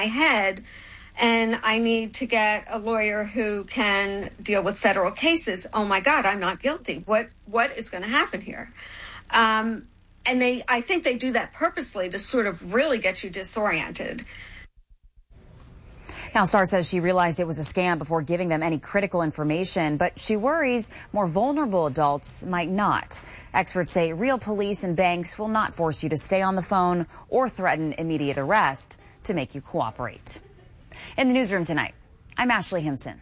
my head and I need to get a lawyer who can deal with federal cases. Oh my God, I'm not guilty. What is going to happen here? And I think they do that purposely to sort of really get you disoriented. Now, Starr says she realized it was a scam before giving them any critical information, but she worries more vulnerable adults might not. Experts say real police and banks will not force you to stay on the phone or threaten immediate arrest to make you cooperate. In the newsroom tonight, I'm Ashley Hinson.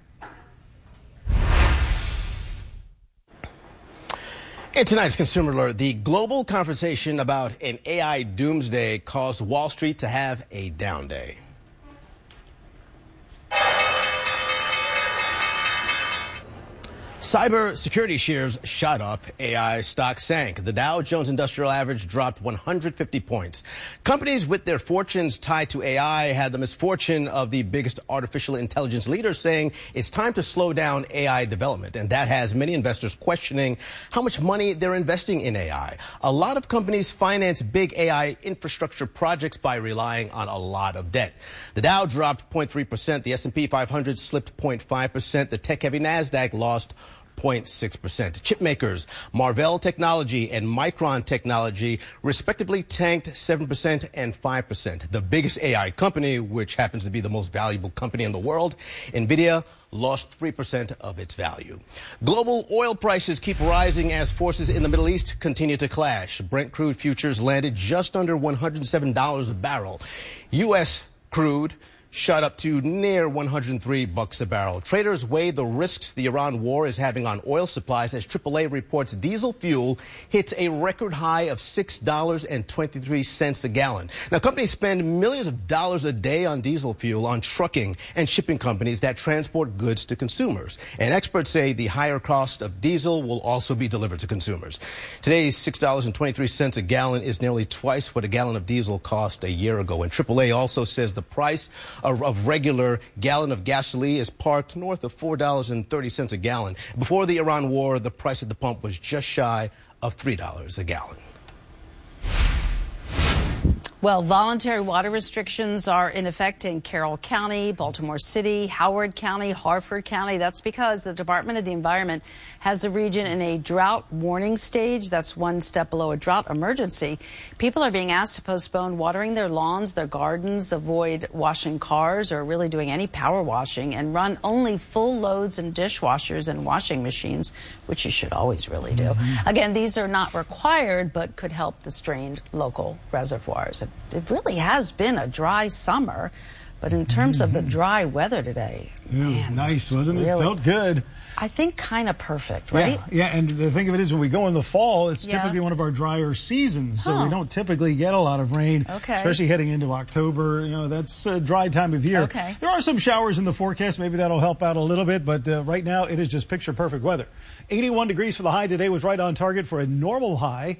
In tonight's Consumer Alert, the global conversation about an AI doomsday caused Wall Street to have a down day. Cybersecurity shares shot up. AI stocks sank. The Dow Jones Industrial Average dropped 150 points. Companies with their fortunes tied to AI had the misfortune of the biggest artificial intelligence leaders saying it's time to slow down AI development. And that has many investors questioning how much money they're investing in AI. A lot of companies finance big AI infrastructure projects by relying on a lot of debt. The Dow dropped 0.3%. The S&P 500 slipped 0.5%. The tech-heavy NASDAQ lost 0.6%. Chip makers Marvell Technology and Micron Technology respectively tanked 7% and 5%. The biggest AI company, which happens to be the most valuable company in the world, NVIDIA, lost 3% of its value. Global oil prices keep rising as forces in the Middle East continue to clash. Brent crude futures landed just under $107 a barrel. U.S. crude shot up to near $103 a barrel. Traders weigh the risks the Iran war is having on oil supplies as AAA reports diesel fuel hits a record high of $6.23 a gallon. Now, companies spend millions of dollars a day on diesel fuel on trucking and shipping companies that transport goods to consumers. And experts say the higher cost of diesel will also be delivered to consumers. Today's $6.23 a gallon is nearly twice what a gallon of diesel cost a year ago. And AAA also says the price of regular gallon of gasoline is parked north of $4.30 a gallon. Before the Iran war, the price at the pump was just shy of $3 a gallon. Well, voluntary water restrictions are in effect in Carroll County, Baltimore City, Howard County, Harford County. That's because the Department of the Environment has the region in a drought warning stage. That's one step below a drought emergency. People are being asked to postpone watering their lawns, their gardens, avoid washing cars or really doing any power washing, and run only full loads in dishwashers and washing machines, which you should always really do. Again, these are not required, but could help the strained local reservoirs. It really has been a dry summer, but in terms of the dry weather today, it was nice, wasn't it? Really, it felt good. I think kind of perfect, right? Yeah, and the thing of it is when we go in the fall, it's typically one of our drier seasons, so we don't typically get a lot of rain, especially heading into October. You know, that's a dry time of year. There are some showers in the forecast. Maybe that'll help out a little bit, but right now it is just picture perfect weather. 81 degrees for the high today was right on target for a normal high.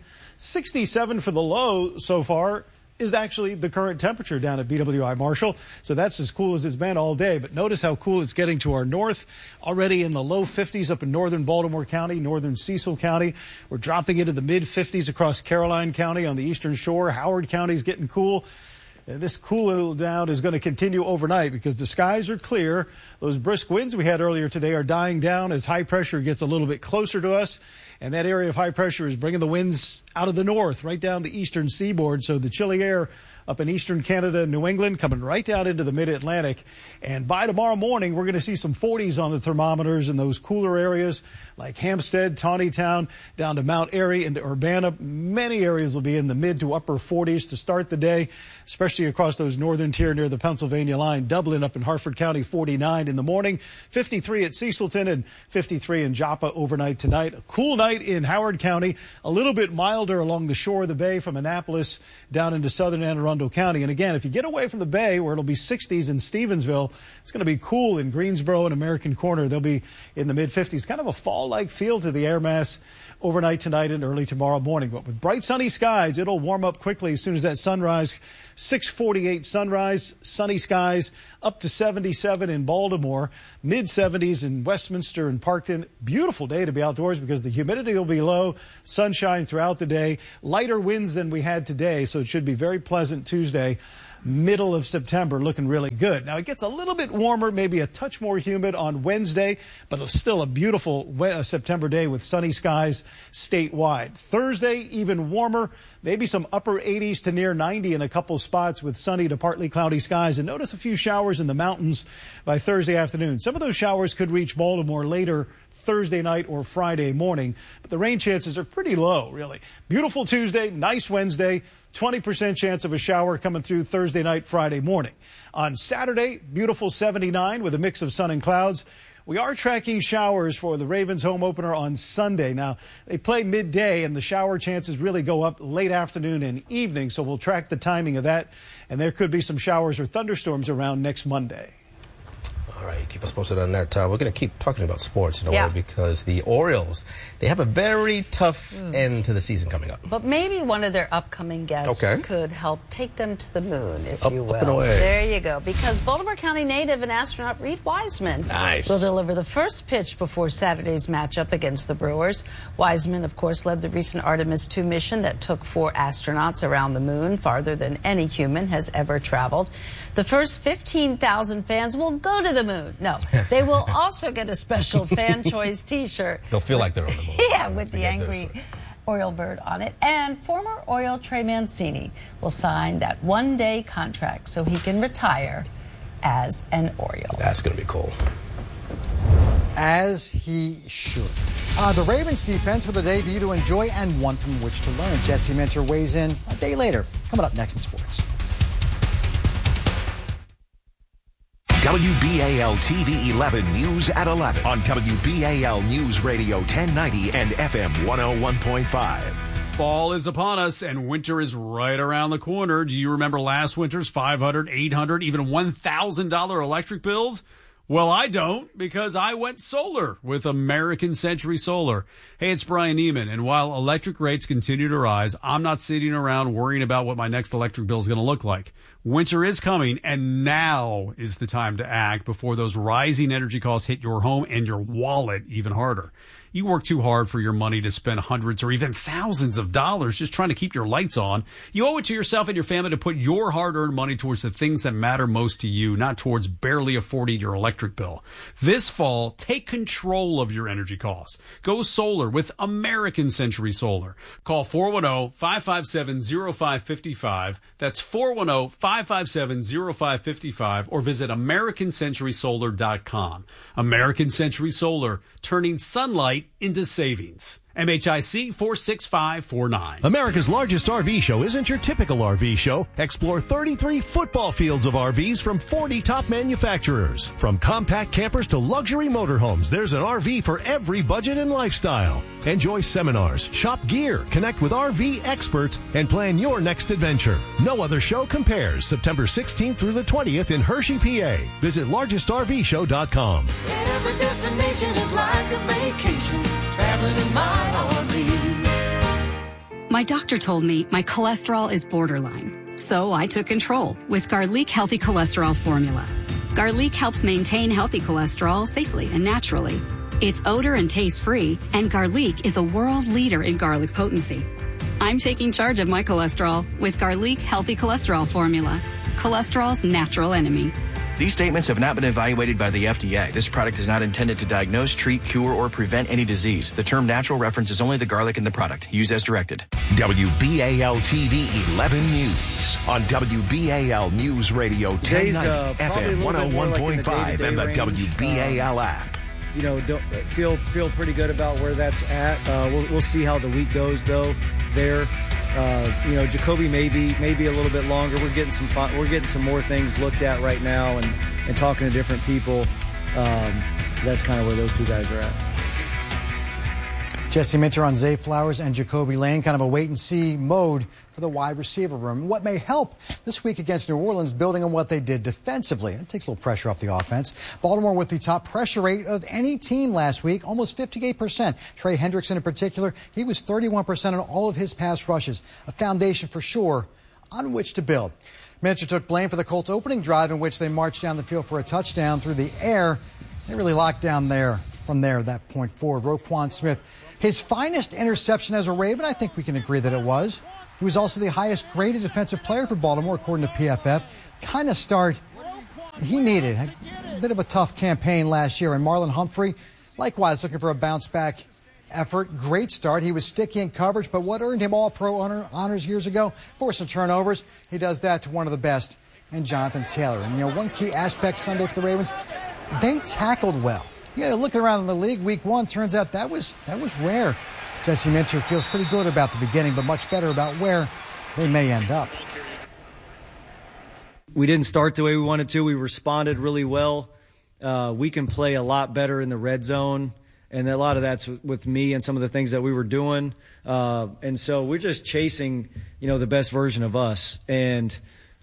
67 for the low so far is actually the current temperature down at BWI Marshall. So that's as cool as it's been all day. But notice how cool it's getting to our north. Already in the low 50s up in northern Baltimore County, northern Cecil County. We're dropping into the mid 50s across Caroline County on the eastern shore. Howard County is getting cool. This cool down is going to continue overnight because the skies are clear. Those brisk winds we had earlier today are dying down as high pressure gets a little bit closer to us. And that area of high pressure is bringing the winds out of the north, right down the eastern seaboard. So the chilly air up in eastern Canada and New England coming right down into the mid-Atlantic. And by tomorrow morning, we're going to see some 40s on the thermometers in those cooler areas like Hampstead, Tawnytown, down to Mount Airy into Urbana. Many areas will be in the mid to upper 40s to start the day, especially across those northern tier near the Pennsylvania line. Dublin up in Harford County, 49 in the morning, 53 at Cecilton, and 53 in Joppa overnight tonight. A cool night in Howard County, a little bit milder along the shore of the bay from Annapolis down into southern Anne Arundel County. And again, if you get away from the bay where it'll be 60s in Stevensville, it's going to be cool in Greensboro and American Corner. They'll be in the mid-50s. Kind of a fall-like feel to the air mass overnight tonight and early tomorrow morning. But with bright sunny skies, it'll warm up quickly as soon as that sunrise. 6:48 sunrise, sunny skies, up to 77 in Baltimore, mid-70s in Westminster and Parkton. Beautiful day to be outdoors because the humidity will be low, sunshine throughout the day, lighter winds than we had today, so it should be very pleasant pleasant Tuesday. Middle of September, looking really good. Now, it gets a little bit warmer, maybe a touch more humid on Wednesday, but it's still a beautiful September day with sunny skies statewide. Thursday, even warmer, maybe some upper 80s to near 90 in a couple spots with sunny to partly cloudy skies. And notice a few showers in the mountains by Thursday afternoon. Some of those showers could reach Baltimore later Thursday night or Friday morning, but the rain chances are pretty low, really. Beautiful Tuesday, nice Wednesday. 20% chance of a shower coming through Thursday night, Friday morning. On Saturday, beautiful 79 with a mix of sun and clouds. We are tracking showers for the Ravens home opener on Sunday. Now, they play midday, and the shower chances really go up late afternoon and evening, so we'll track the timing of that. And there could be some showers or thunderstorms around next Monday. All right, keep us posted on that. We're going to keep talking about sports in a way because the Orioles, they have a very tough end to the season coming up. But maybe one of their upcoming guests could help take them to the moon, if you will. Up and away. There you go. Because Baltimore County native and astronaut Reed Wiseman will deliver the first pitch before Saturday's matchup against the Brewers. Wiseman, of course, led the recent Artemis II mission that took 4 astronauts around the moon, farther than any human has ever traveled. The first 15,000 fans will go to the moon. No, they will also get a special fan choice T-shirt. They'll feel like they're on the moon. Yeah, with the angry Oriole bird on it. And former Oriole Trey Mancini will sign that one-day contract so he can retire as an Oriole. That's going to be cool. As he should. The Ravens defense with a debut to enjoy and one from which to learn. Jesse Minter weighs in a day later. Coming up next in sports. WBAL TV 11 News at 11 on WBAL News Radio 1090 and FM 101.5. Fall is upon us and winter is right around the corner. Do you remember last winter's $500, $800, even $1,000 electric bills? Well, I don't, because I went solar with American Century Solar. Hey, it's Brian Neiman, and while electric rates continue to rise, I'm not sitting around worrying about what my next electric bill is going to look like. Winter is coming, and now is the time to act before those rising energy costs hit your home and your wallet even harder. You work too hard for your money to spend hundreds or even thousands of dollars just trying to keep your lights on. You owe it to yourself and your family to put your hard-earned money towards the things that matter most to you, not towards barely affording your electric bill. This fall, take control of your energy costs. Go solar with American Century Solar. Call 410-557-0555. That's 410-557-0555, or visit AmericanCenturySolar.com. American Century Solar, turning sunlight into savings. MHIC 46549. America's largest RV show isn't your typical RV show. Explore 33 football fields of RVs from 40 top manufacturers. From compact campers to luxury motorhomes, there's an RV for every budget and lifestyle. Enjoy seminars, shop gear, connect with RV experts, and plan your next adventure. No other show compares. September 16th through the 20th in Hershey, PA. Visit largestrvshow.com. Every destination is like a vacation, traveling in my My doctor told me my cholesterol is borderline, so I took control with Garlic Healthy Cholesterol Formula. Garlic helps maintain healthy cholesterol safely and naturally. It's odor and taste-free, and Garlic is a world leader in garlic potency. I'm taking charge of my cholesterol with Garlic Healthy Cholesterol Formula, cholesterol's natural enemy. These statements have not been evaluated by the FDA. This product is not intended to diagnose, treat, cure, or prevent any disease. The term natural references only the garlic in the product. Use as directed. WBAL TV 11 News on WBAL News Radio 1090 FM 101.5 and the WBAL app. You know, feel pretty good about where that's at. We'll see how the week goes, though. There. You know, Jacoby may be a little bit longer. We're getting some more things looked at right now, and talking to different people. That's kind of where those two guys are at. Jesse Minter on Zay Flowers and Jacoby Lane, kind of a wait-and-see mode for the wide receiver room. What may help this week against New Orleans, building on what they did defensively. It takes a little pressure off the offense. Baltimore with the top pressure rate of any team last week, almost 58%. Trey Hendrickson in particular, he was 31% on all of his pass rushes. A foundation for sure on which to build. Minter took blame for the Colts' opening drive in which they marched down the field for a touchdown through the air. They really locked down there. From there, that point forward, Roquan Smith, his finest interception as a Raven, I think we can agree that it was. He was also the highest graded defensive player for Baltimore, according to PFF. Kind of start he needed. A bit of a tough campaign last year. And Marlon Humphrey, likewise, looking for a bounce-back effort. Great start. He was sticky in coverage, but what earned him All-Pro honors years ago? Forcing turnovers. He does that to one of the best, and Jonathan Taylor. And, one key aspect Sunday for the Ravens, they tackled well. Looking around in the league, week one, turns out that was rare. Jesse Minter feels pretty good about the beginning, but much better about where they may end up. We didn't start the way we wanted to. We responded really well. We can play a lot better in the red zone, and a lot of that's with me and some of the things that we were doing. And so we're just chasing, the best version of us. And,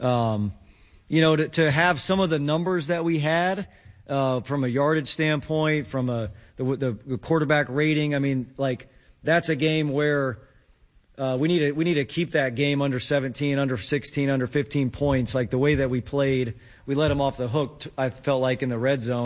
to have some of the numbers that we had from a yardage standpoint, from the quarterback rating, that's a game where we need to keep that game under 17, under 16, under 15 points. Like the way that we played, we let them off the hook, I felt like, in the red zone.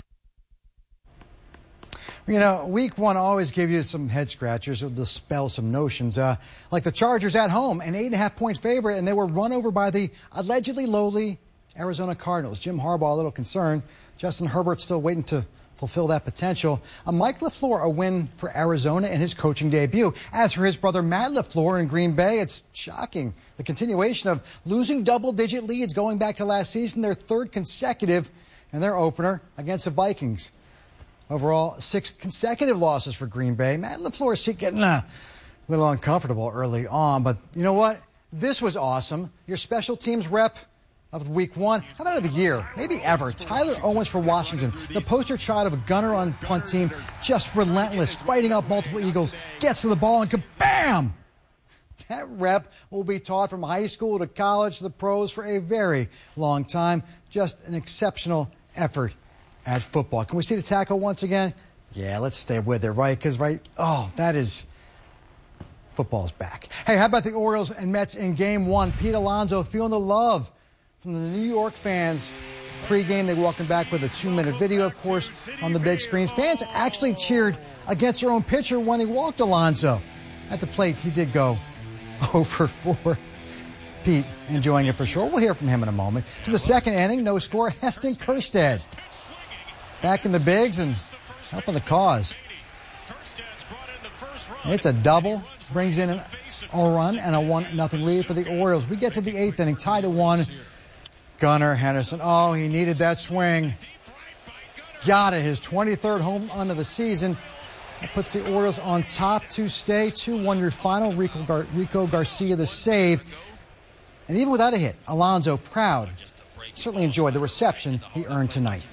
Week one always give you some head scratchers to dispel some notions. Like the Chargers at home, an 8.5-point favorite, and they were run over by the allegedly lowly Arizona Cardinals. Jim Harbaugh a little concerned. Justin Herbert still waiting to fulfill that potential. Mike LaFleur, a win for Arizona in his coaching debut. As for his brother Matt LaFleur in Green Bay, it's shocking. The continuation of losing double-digit leads going back to last season, their third consecutive in their opener against the Vikings. Overall, 6 consecutive losses for Green Bay. Matt LaFleur is getting a little uncomfortable early on, but you know what? This was awesome. Your special teams rep of week one, how about of the year, maybe ever, Tyler Owens for Washington, the poster child of a gunner on punt team, just relentless, fighting off multiple Eagles, gets to the ball and kabam! That rep will be taught from high school to college to the pros for a very long time. Just an exceptional effort at football. Can we see the tackle once again? Yeah, let's stay with it, right? Because, that is... football's back. Hey, how about the Orioles and Mets in Game 1? Pete Alonso feeling the love from the New York fans. Pre-game, they walking back with a 2-minute video, of course, on the big screen. Fans actually cheered against their own pitcher when he walked Alonso. At the plate, he did go 0 for 4. Pete enjoying it for sure. We'll hear from him in a moment. To the second inning, no score. Heston Kjerstad back in the bigs and helping the cause. It's a double. Brings in a run and a 1-0 lead for the Orioles. We get to the 8th inning, tied at 1. Gunnar Henderson. Oh, he needed that swing. Got it. His 23rd home run of the season. That puts the Orioles on top to stay. 2-1 your final. Rico Garcia the save. And even without a hit, Alonso proud. Certainly enjoyed the reception he earned tonight.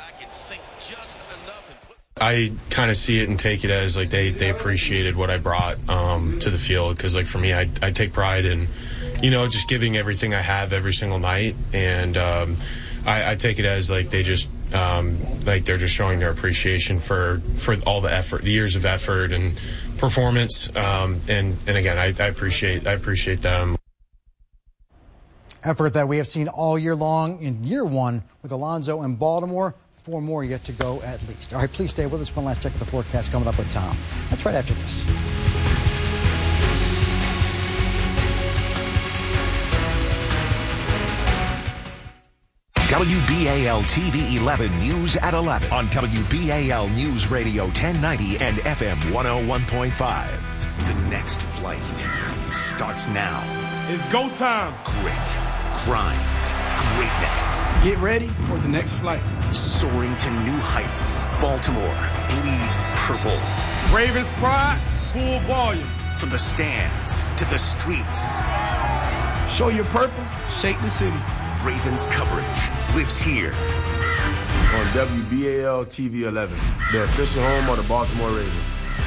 I kind of see it and take it as they appreciated what I brought to the field, because for me, I take pride in just giving everything I have every single night, and I take it as they just they're just showing their appreciation for all the effort, the years of effort and performance, and again I appreciate them. Effort that we have seen all year long in year one with Alonso and Baltimore. 4 more yet to go at least. All right, please stay with us. One last check of the forecast coming up with Tom. That's right after this. WBAL TV 11 News at 11 on WBAL News Radio 1090 and FM 101.5. The next flight starts now. It's go time. Grit, grind, greatness. Get ready for the next flight. Soaring to new heights. Baltimore bleeds purple. Ravens pride, full volume. From the stands to the streets. Show your purple, shake the city. Ravens coverage lives here. On WBAL TV 11, the official home of the Baltimore Ravens.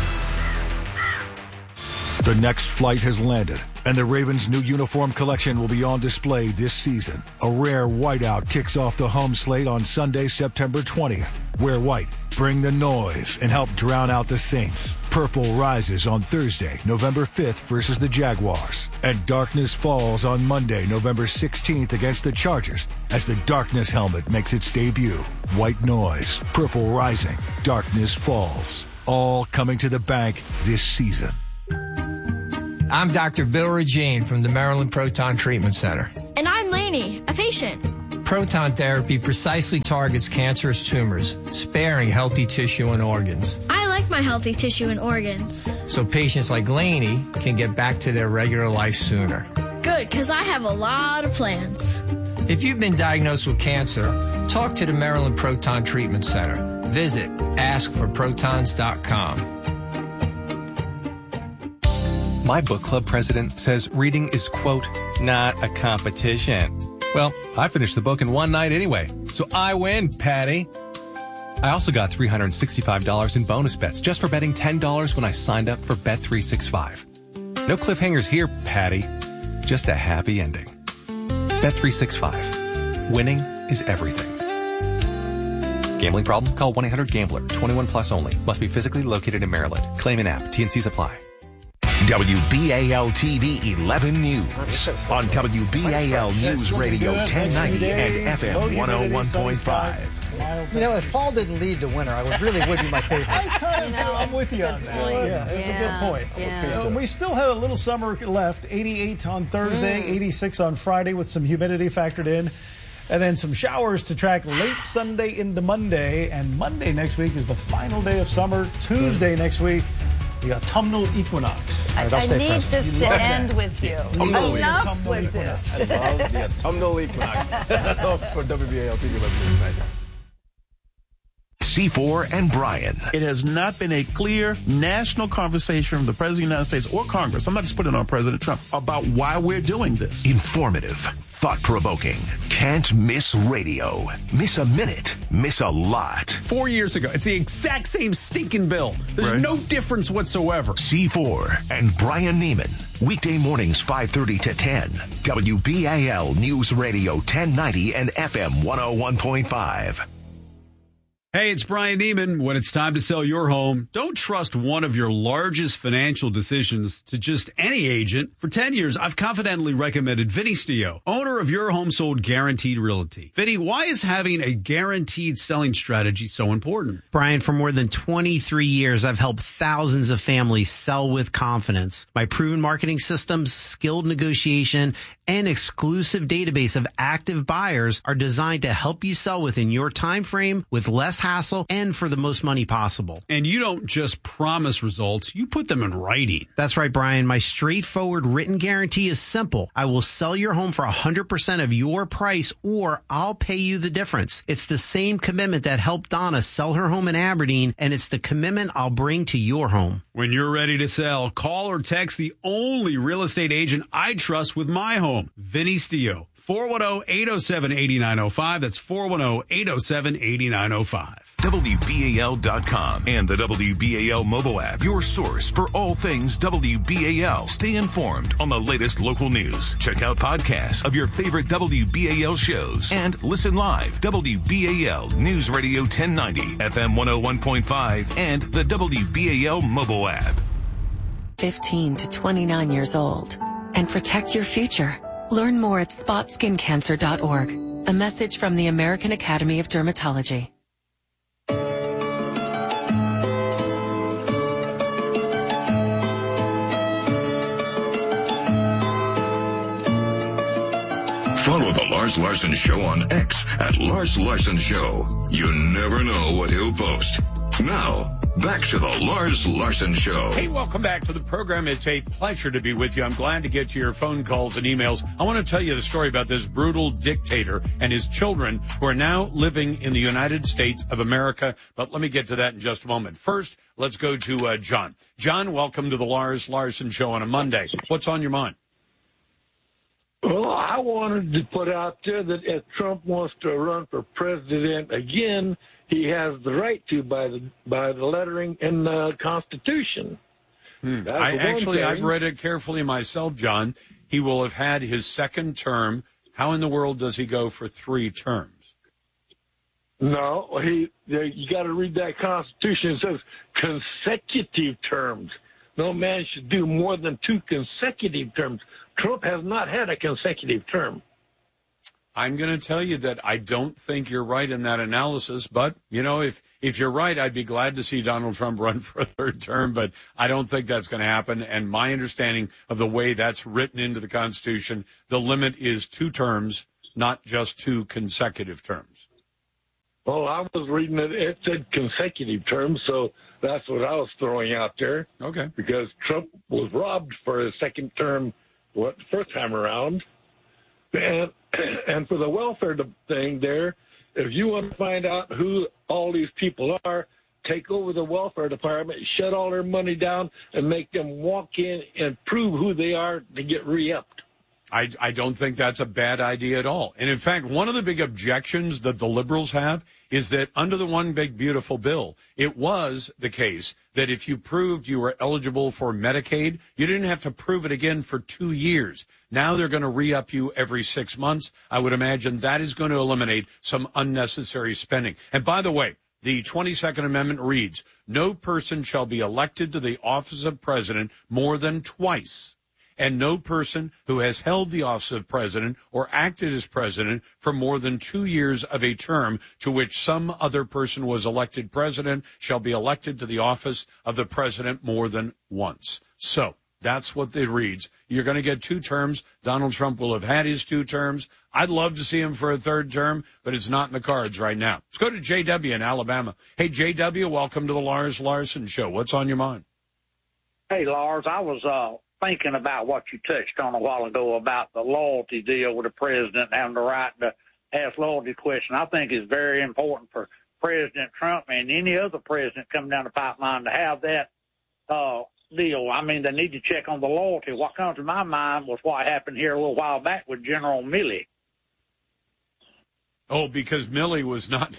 The next flight has landed, and the Ravens' new uniform collection will be on display this season. A rare whiteout kicks off the home slate on Sunday, September 20th. Wear white, bring the noise, and help drown out the Saints. Purple rises on Thursday, November 5th versus the Jaguars. And darkness falls on Monday, November 16th against the Chargers as the darkness helmet makes its debut. White noise, purple rising, darkness falls. All coming to the bank this season. I'm Dr. Bill Regine from the Maryland Proton Treatment Center. And I'm Lainey, a patient. Proton therapy precisely targets cancerous tumors, sparing healthy tissue and organs. I like my healthy tissue and organs. So patients like Lainey can get back to their regular life sooner. Good, because I have a lot of plans. If you've been diagnosed with cancer, talk to the Maryland Proton Treatment Center. Visit askforprotons.com. My book club president says reading is, quote, not a competition. Well, I finished the book in one night anyway, so I win, Patty. I also got $365 in bonus bets just for betting $10 when I signed up for Bet365. No cliffhangers here, Patty. Just a happy ending. Bet365. Winning is everything. Gambling problem? Call 1-800-GAMBLER. 21 plus only. Must be physically located in Maryland. Claim in app. T&Cs apply. WBAL-TV 11 News on WBAL News Radio 1090 and FM 101.5. You know, if fall didn't lead to winter, I really would be my favorite. I'm with you on that. Yeah, it's a good point. Yeah. We still have a little summer left. 88 on Thursday, 86 on Friday with some humidity factored in. And then some showers to track late Sunday into Monday. And Monday next week is the final day of summer. Tuesday next week, the autumnal equinox. I need this to end with you. Enough with this. I love the autumnal equinox. That's all for WBAL TV 11 News tonight. C4 and Brian. It has not been a clear national conversation from the President of the United States or Congress, I'm not just putting it on President Trump, about why we're doing this. Informative, thought-provoking, can't miss radio. Miss a minute, miss a lot. 4 years ago, it's the exact same stinking bill. There's no difference whatsoever. C4 and Brian Neiman. Weekday mornings 5:30 to 10. WBAL News Radio 1090 and FM 101.5. Hey, it's Brian Neiman. When it's time to sell your home, don't trust one of your largest financial decisions to just any agent. For 10 years, I've confidently recommended Vinny Stio, owner of Your Home Sold Guaranteed Realty. Vinny, why is having a guaranteed selling strategy so important? Brian, for more than 23 years, I've helped thousands of families sell with confidence. My proven marketing systems, skilled negotiation, and exclusive database of active buyers are designed to help you sell within your time frame with less hassle and for the most money possible. And you don't just promise results, you put them in writing. That's right, Brian. My straightforward written guarantee is simple. I will sell your home for 100% of your price, or I'll pay you the difference. It's the same commitment that helped Donna sell her home in Aberdeen, and it's the commitment I'll bring to your home. When you're ready to sell, call or text the only real estate agent I trust with my home, Vinny Stio. 410-807-8905. That's 410-807-8905. WBAL.com and the WBAL mobile app. Your source for all things WBAL. Stay informed on the latest local news. Check out podcasts of your favorite WBAL shows and listen live. WBAL News Radio 1090, FM 101.5, and the WBAL mobile app. 15 to 29 years old. And protect your future. Learn more at spotskincancer.org. A message from the American Academy of Dermatology. Follow The Lars Larson Show on X at Lars Larson Show. You never know what he'll post. Now, back to The Lars Larson Show. Hey, welcome back to the program. It's a pleasure to be with you. I'm glad to get to your phone calls and emails. I want to tell you the story about this brutal dictator and his children who are now living in the United States of America. But let me get to that in just a moment. First, let's go to John. John, welcome to The Lars Larson Show on a Monday. What's on your mind? Well, I wanted to put out there that if Trump wants to run for president again, he has the right to by the lettering in the Constitution. I've read it carefully myself, John. He will have had his second term. How in the world does he go for 3 terms? No, you got to read that Constitution. It says consecutive terms. No man should do more than 2 consecutive terms. Trump has not had a consecutive term. I'm going to tell you that I don't think you're right in that analysis. But, if you're right, I'd be glad to see Donald Trump run for a third term. But I don't think that's going to happen. And my understanding of the way that's written into the Constitution, the limit is 2 terms, not just 2 consecutive terms. Well, I was reading it. It said consecutive terms, so that's what I was throwing out there. Okay. Because Trump was robbed for his second term, the first time around. And for the welfare thing there, if you want to find out who all these people are, take over the welfare department, shut all their money down, and make them walk in and prove who they are to get re-upped. I don't think that's a bad idea at all. And in fact, one of the big objections that the liberals have is that under the One Big Beautiful Bill, it was the case that if you proved you were eligible for Medicaid, you didn't have to prove it again for 2 years. Now they're going to re-up you every 6 months. I would imagine that is going to eliminate some unnecessary spending. And by the way, the 22nd Amendment reads, no person shall be elected to the office of president more than twice, and no person who has held the office of president or acted as president for more than 2 years of a term to which some other person was elected president shall be elected to the office of the president more than once. So that's what it reads. You're going to get 2 terms. Donald Trump will have had his 2 terms. I'd love to see him for a third term, but it's not in the cards right now. Let's go to JW in Alabama. Hey, JW, welcome to the Lars Larson Show. What's on your mind? Hey, Lars, I was thinking about what you touched on a while ago about the loyalty deal with the president having the right to ask loyalty question. I think it's very important for President Trump and any other president coming down the pipeline to have that deal. I mean, they need to check on the loyalty. What comes to my mind was what happened here a little while back with General Milley. Oh, because Milley was not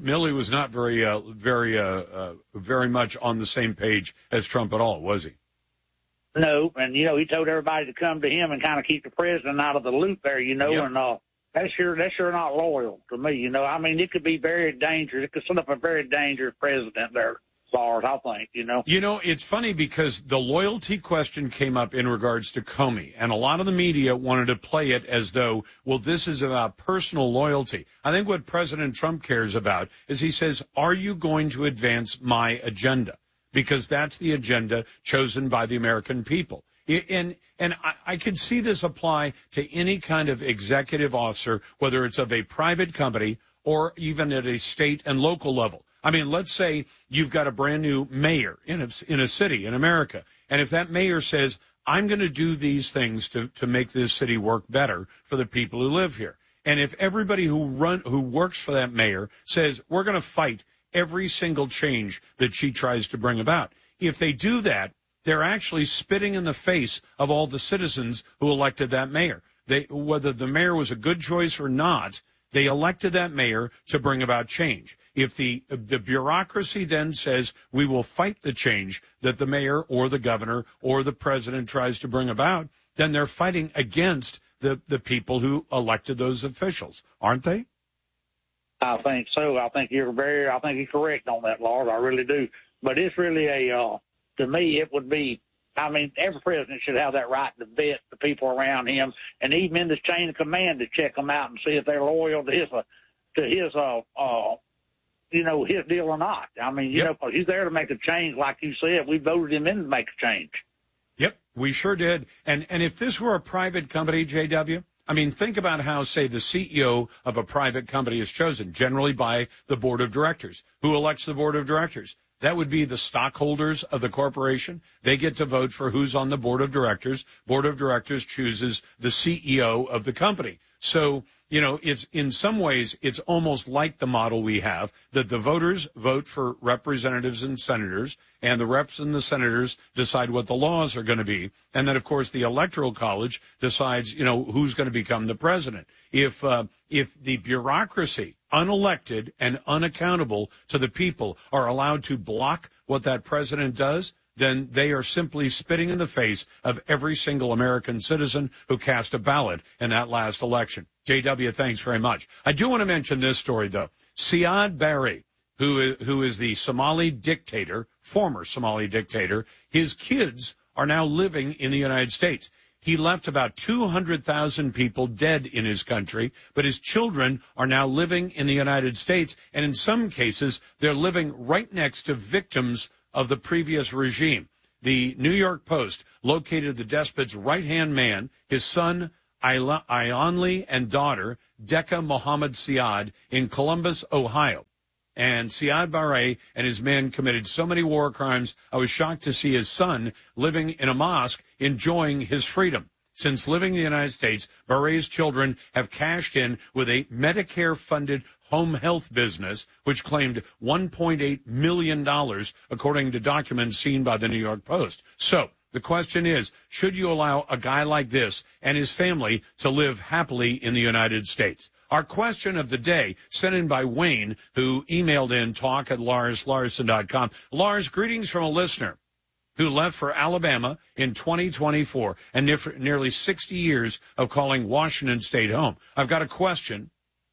very much on the same page as Trump at all, was he? No, and, he told everybody to come to him and kind of keep the president out of the loop there, yep. And that's sure not loyal to me, I mean, it could be very dangerous. It could set up a very dangerous president there, Lars, I think, it's funny because the loyalty question came up in regards to Comey, and a lot of the media wanted to play it as though, well, this is about personal loyalty. I think what President Trump cares about is he says, are you going to advance my agenda? Because that's the agenda chosen by the American people. And I could see this apply to any kind of executive officer, whether it's of a private company or even at a state and local level. I mean, let's say you've got a brand new mayor in a city in America. And if that mayor says, I'm going to do these things to make this city work better for the people who live here. And if everybody who works for that mayor says, we're going to fight every single change that she tries to bring about. If they do that, they're actually spitting in the face of all the citizens who elected that mayor. Whether the mayor was a good choice or not, they elected that mayor to bring about change. If the bureaucracy then says we will fight the change that the mayor or the governor or the president tries to bring about, then they're fighting against the people who elected those officials, aren't they? I think so. I think you're correct on that, Lars. I really do. But it's really to me, it would be, I mean, every president should have that right to vet the people around him, and even in this chain of command to check them out and see if they're loyal to his deal or not. I mean, because he's there to make a change, like you said. We voted him in to make a change. Yep, we sure did. And if this were a private company, JW, I mean, think about how, say, the CEO of a private company is chosen, generally by the board of directors. Who elects the board of directors? That would be the stockholders of the corporation. They get to vote for who's on the board of directors. Board of directors chooses the CEO of the company. So, it's in some ways, it's almost like the model we have, that the voters vote for representatives and senators, and the reps and the senators decide what the laws are going to be. And then, of course, the Electoral College decides, who's going to become the president. If the bureaucracy, unelected and unaccountable to the people, are allowed to block what that president does, then they are simply spitting in the face of every single American citizen who cast a ballot in that last election. JW, thanks very much. I do want to mention this story, though. Siad Barre, who is the Somali dictator, former Somali dictator, his kids are now living in the United States. He left about 200,000 people dead in his country, but his children are now living in the United States, and in some cases, they're living right next to victims of the previous regime. The New York Post located the despot's right-hand man, his son, Ionli, and daughter, Decca Mohammed Siad, in Columbus, Ohio. And Siad Barre and his men committed so many war crimes, I was shocked to see his son living in a mosque enjoying his freedom. Since living in the United States, Barre's children have cashed in with a Medicare-funded home health business, which claimed $1.8 million, according to documents seen by the New York Post. So the question is, should you allow a guy like this and his family to live happily in the United States? Our question of the day, sent in by Wayne, who emailed in talk@LarsLarson.com. Lars, greetings from a listener who left for Alabama in 2024 and nearly 60 years of calling Washington State home. I've got a question.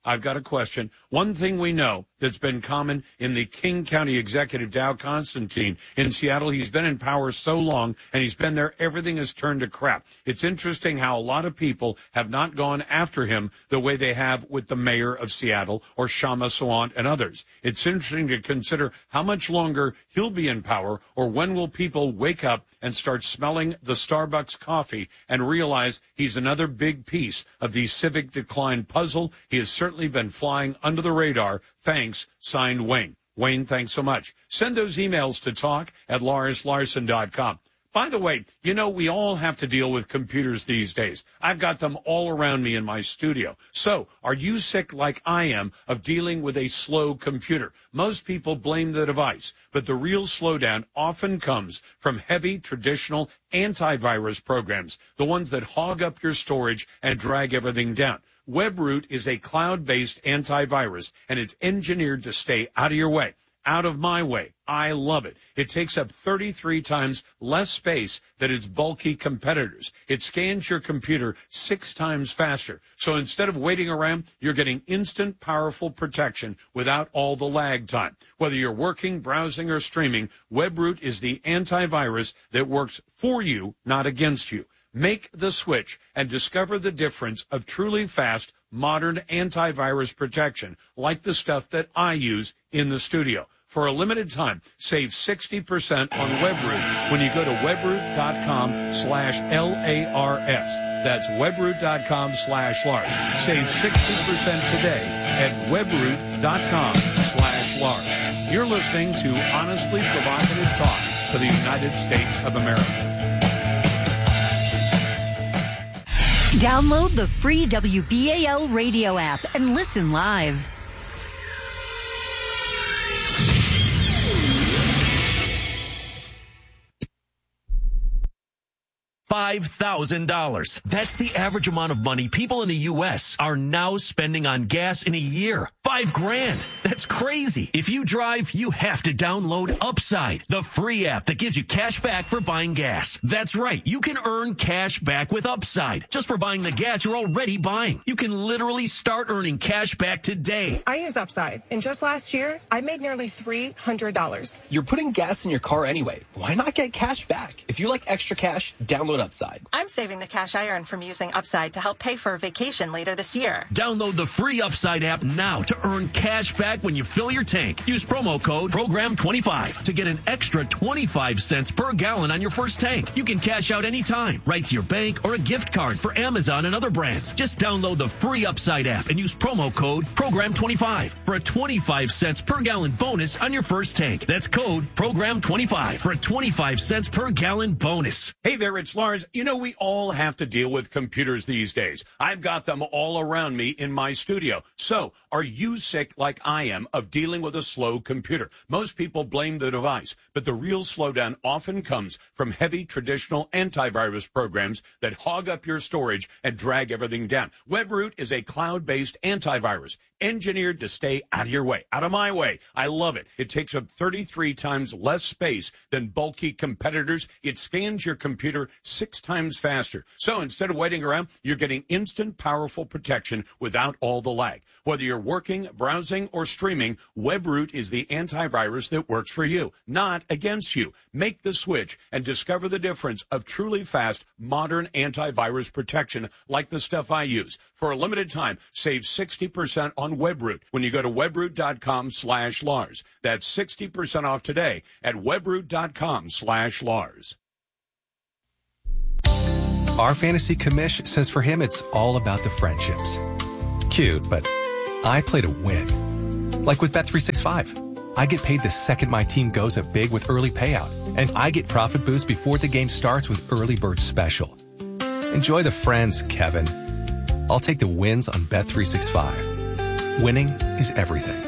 One thing we know that's been common in the King County executive, Dow Constantine, in Seattle, he's been in power so long, and he's been there, everything has turned to crap. It's interesting how a lot of people have not gone after him the way they have with the mayor of Seattle or Shama Sawant and others. It's interesting to consider how much longer he'll be in power, or when will people wake up and start smelling the Starbucks coffee and realize he's another big piece of the civic decline puzzle. He has certainly been flying under the radar. Thanks, signed Wayne. Wayne, thanks so much. Send those emails to talk@LarsLarson.com. By the way, you know, we all have to deal with computers these days. I've got them all around me in my studio. So, are you sick like I am of dealing with a slow computer? Most people blame the device, but the real slowdown often comes from heavy traditional antivirus programs, the ones that hog up your storage and drag everything down. WebRoot is a cloud-based antivirus, and it's engineered to stay out of your way. Out of my way. I love it. It takes up 33 times less space than its bulky competitors. It scans your computer 6 times faster. So instead of waiting around, you're getting instant, powerful protection without all the lag time. Whether you're working, browsing, or streaming, WebRoot is the antivirus that works for you, not against you. Make the switch and discover the difference of truly fast, modern antivirus protection, like the stuff that I use in the studio. For a limited time, save 60% on WebRoot when you go to webroot.com/LARS. That's webroot.com/Lars. Save 60% today at webroot.com/Lars. You're listening to honestly provocative talk for the United States of America. Download the free WBAL radio app and listen live. $5,000. That's the average amount of money people in the U.S. are now spending on gas in a year. $5,000. That's crazy. If you drive, you have to download Upside, the free app that gives you cash back for buying gas. That's right. You can earn cash back with Upside just for buying the gas you're already buying. You can literally start earning cash back today. I use Upside, and just last year, I made nearly $300. You're putting gas in your car anyway. Why not get cash back? If you like extra cash, download Upside. I'm saving the cash I earn from using Upside to help pay for a vacation later this year. Download the free Upside app now to earn cash back when you fill your tank. Use promo code PROGRAM25 to get an extra 25 cents per gallon on your first tank. You can cash out anytime, right to your bank or a gift card for Amazon and other brands. Just download the free Upside app and use promo code PROGRAM25 for a 25 cents per gallon bonus on your first tank. That's code PROGRAM25 for a 25 cents per gallon bonus. Hey there, it's Lars. You know, we all have to deal with computers these days. I've got them all around me in my studio. So, are you sick like I am of dealing with a slow computer? Most people blame the device, but the real slowdown often comes from heavy traditional antivirus programs that hog up your storage and drag everything down. WebRoot is a cloud-based antivirus engineered to stay out of your way, out of my way. I love it. It takes up 33 times less space than bulky competitors. It scans your computer 6 times faster. So instead of waiting around, you're getting instant, powerful protection without all the lag. Whether you're working networking, browsing, or streaming, WebRoot is the antivirus that works for you, not against you. Make the switch and discover the difference of truly fast, modern antivirus protection like the stuff I use. For a limited time, save 60% on WebRoot when you go to webroot.com/Lars. That's 60% off today at webroot.com/Lars. Our fantasy commish says for him it's all about the friendships. Cute, but I play to win. Like with Bet365. I get paid the second my team goes up big with early payout, and I get profit boost before the game starts with Early Bird Special. Enjoy the friends, Kevin. I'll take the wins on Bet365. Winning is everything.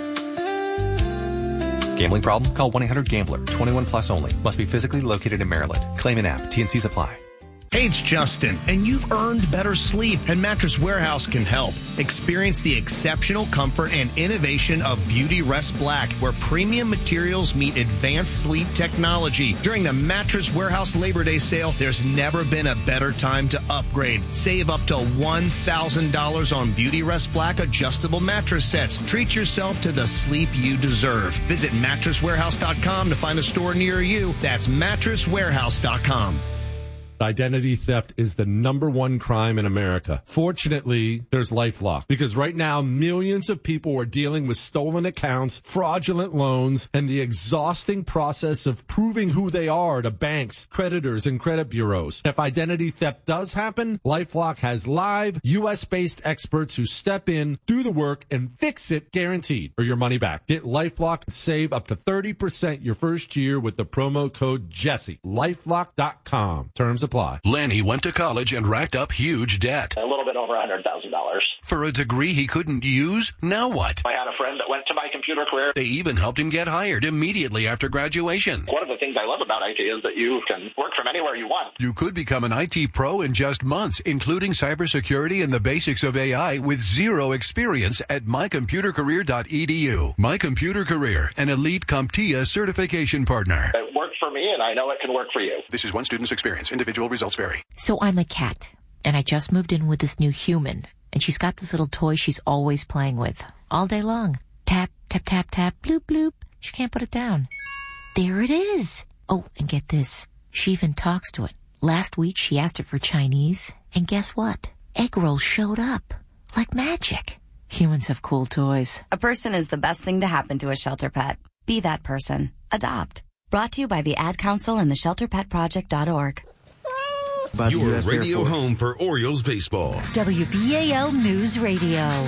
Gambling problem? Call 1-800-GAMBLER. 21 plus only. Must be physically located in Maryland. Claim an app. T&Cs apply. Hey, it's Justin, and you've earned better sleep, and Mattress Warehouse can help. Experience the exceptional comfort and innovation of Beauty Rest Black, where premium materials meet advanced sleep technology. During the Mattress Warehouse Labor Day sale, there's never been a better time to upgrade. Save up to $1,000 on Beauty Rest Black adjustable mattress sets. Treat yourself to the sleep you deserve. Visit mattresswarehouse.com to find a store near you. That's mattresswarehouse.com. Identity theft is the #1 crime in America. Fortunately, there's LifeLock, because right now millions of people are dealing with stolen accounts, fraudulent loans, and the exhausting process of proving who they are to banks, creditors, and credit bureaus. If identity theft does happen, LifeLock has live U.S.-based experts who step in, do the work, and fix it guaranteed, or your money back. Get LifeLock and save up to 30% your first year with the promo code Jesse. LifeLock.com. Terms apply. Lanny went to college and racked up huge debt. A little bit over $100,000. For a degree he couldn't use? Now what? I had a friend that went to My Computer Career. They even helped him get hired immediately after graduation. One of the things I love about IT is that you can work from anywhere you want. You could become an IT pro in just months, including cybersecurity and the basics of AI with zero experience at mycomputercareer.edu. My Computer Career, an elite CompTIA certification partner. It worked for me, and I know it can work for you. This is one student's experience. Individual results vary. So I'm a cat, and I just moved in with this new human, and she's got this little toy she's always playing with all day long. Tap, tap, tap, tap, bloop, bloop. She can't put it down. There it is. Oh, and get this. She even talks to it. Last week she asked it for Chinese, and guess what? Egg rolls showed up. Like magic. Humans have cool toys. A person is the best thing to happen to a shelter pet. Be that person. Adopt. Brought to you by the Ad Council and the ShelterPetProject.org. Your radio home for Orioles baseball. WBAL News Radio.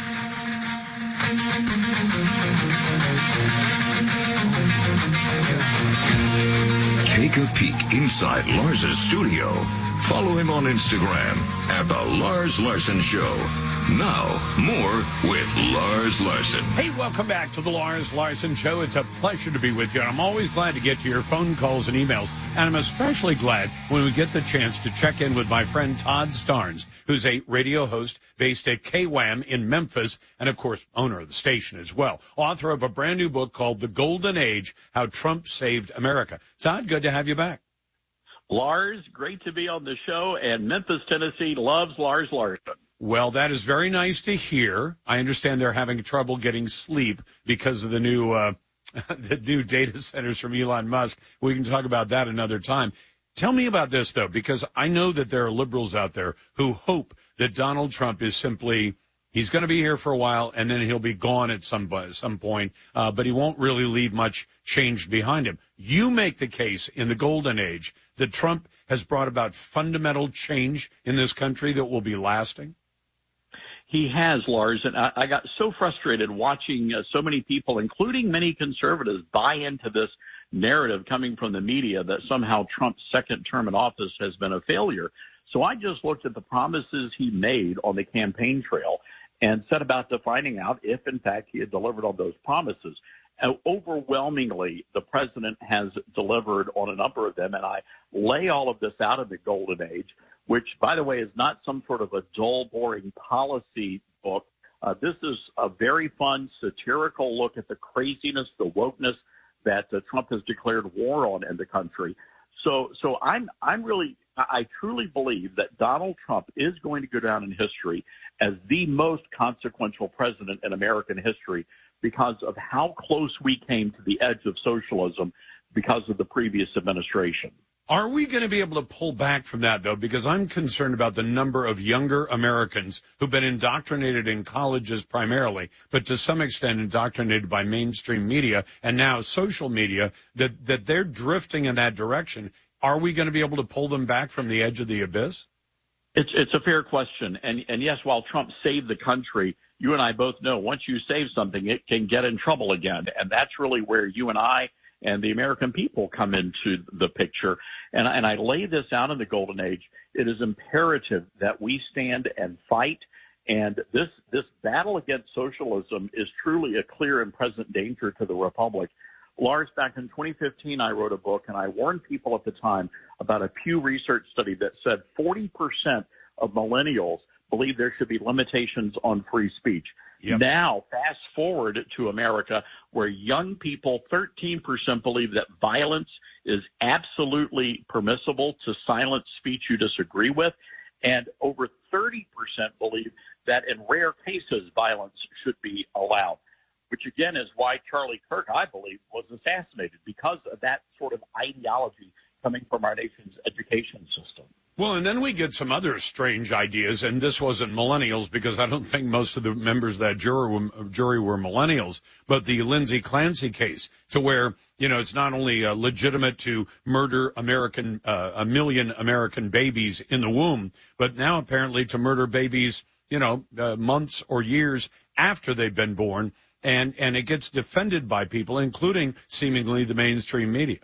Take a peek inside Lars's studio. Follow him on Instagram at The Lars Larson Show. Now, more with Lars Larson. Hey, welcome back to The Lars Larson Show. It's a pleasure to be with you, and I'm always glad to get to your phone calls and emails. And I'm especially glad when we get the chance to check in with my friend Todd Starnes, who's a radio host based at KWAM in Memphis, and, of course, owner of the station as well. Author of a brand new book called The Golden Age, How Trump Saved America. Todd, good to have you back. Lars, great to be on the show, and Memphis, Tennessee loves Lars Larson. Well, that is very nice to hear. I understand they're having trouble getting sleep because of the new data centers from Elon Musk. We can talk about that another time. Tell me about this, though, because I know that there are liberals out there who hope that Donald Trump is simply, he's going to be here for a while and then he'll be gone at some point, but he won't really leave much change behind him. You make the case in the golden age that Trump has brought about fundamental change in this country that will be lasting? He has, Lars, and I got so frustrated watching so many people, including many conservatives, buy into this narrative coming from the media that somehow Trump's second term in office has been a failure. So I just looked at the promises he made on the campaign trail and set about to finding out if, in fact, he had delivered on those promises. Overwhelmingly, the president has delivered on a number of them, and I lay all of this out in the golden age, which, by the way, is not some sort of a dull, boring policy book. This is a very fun, satirical look at the craziness, the wokeness that Trump has declared war on in the country. So I'm really I truly believe that Donald Trump is going to go down in history as the most consequential president in American history because of how close we came to the edge of socialism because of the previous administration. Are we going to be able to pull back from that, though? Because I'm concerned about the number of younger Americans who've been indoctrinated in colleges primarily, but to some extent indoctrinated by mainstream media and now social media, that they're drifting in that direction. Are we going to be able to pull them back from the edge of the abyss? It's a fair question. And yes, while Trump saved the country, you and I both know once you save something, it can get in trouble again. And that's really where you and I and the American people come into the picture. And I lay this out in the Golden Age. It is imperative that we stand and fight. And this battle against socialism is truly a clear and present danger to the Republic. Lars, back in 2015, I wrote a book, and I warned people at the time about a Pew Research study that said 40% of millennials believe there should be limitations on free speech. Yep. Now, fast forward to America, where young people, 13% believe that violence is absolutely permissible to silence speech you disagree with, and over 30% believe that in rare cases violence should be allowed, which again is why Charlie Kirk, I believe, was assassinated, because of that sort of ideology coming from our nation's education system. Well, and then we get some other strange ideas, and this wasn't millennials because I don't think most of the members of that jury were millennials, but the Lindsay Clancy case, to where, you know, it's not only legitimate to murder a million American babies in the womb, but now apparently to murder babies, you know, months or years after they've been born, and it gets defended by people, including seemingly the mainstream media.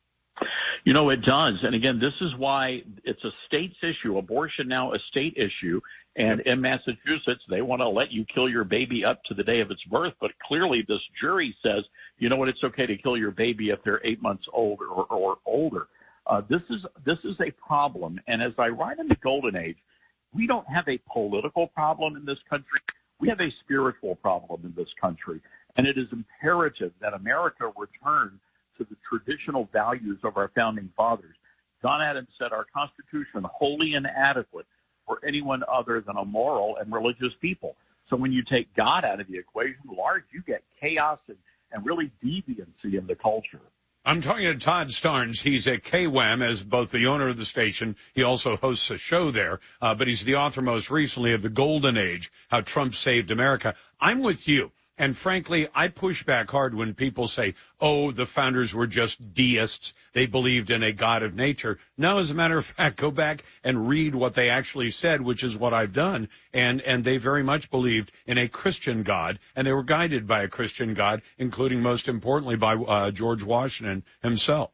You know, it does. And again, this is why it's a state's issue. Abortion now a state issue. And in Massachusetts, they want to let you kill your baby up to the day of its birth. But clearly this jury says, you know what, it's okay to kill your baby if they're 8 months old or older. This is a problem. And as I write in the Golden Age, we don't have a political problem in this country. We have a spiritual problem in this country. And it is imperative that America return to the traditional values of our founding fathers. John Adams said our Constitution wholly inadequate for anyone other than a moral and religious people. So when you take God out of the equation, Lars, you get chaos and really deviancy in the culture. I'm talking to Todd Starnes. He's at KWAM as both the owner of the station. He also hosts a show there, but he's the author most recently of The Golden Age, How Trump Saved America. I'm with you. And frankly, I push back hard when people say, oh, the founders were just deists. They believed in a God of nature. No, as a matter of fact, go back and read what they actually said, which is what I've done. And they very much believed in a Christian God, and they were guided by a Christian God, including most importantly by George Washington himself.